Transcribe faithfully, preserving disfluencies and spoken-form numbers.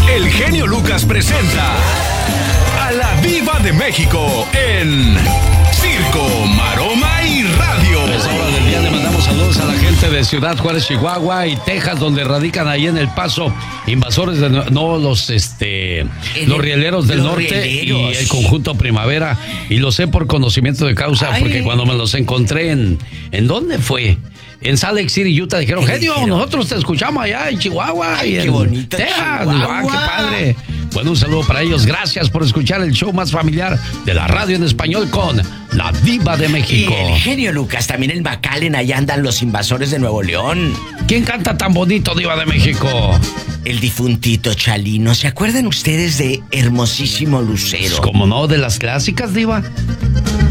El genio Lucas presenta a la Diva de México en Circo, Maroma y Radio. A esa hora del día le mandamos saludos a la gente de Ciudad Juárez, Chihuahua y Texas, donde radican ahí en El Paso invasores de no los este los rieleros del los norte rieleros. y el conjunto Primavera, y lo sé por conocimiento de causa. Ay. Porque cuando me los encontré en ¿en dónde fue? En Salt Lake City, Utah, dijeron, genio, nosotros te escuchamos allá en Chihuahua. Ay, y en qué bonito, Texas. Chihuahua. ¡Qué padre! Bueno, un saludo para ellos. Gracias por escuchar el show más familiar de la radio en español con la Diva de México. Y el genio Lucas, también el McAllen, allá andan los invasores de Nuevo León. ¿Quién canta tan bonito, Diva de México? El difuntito Chalino. ¿Se acuerdan ustedes de Hermosísimo Lucero? Como no, de las clásicas, Diva.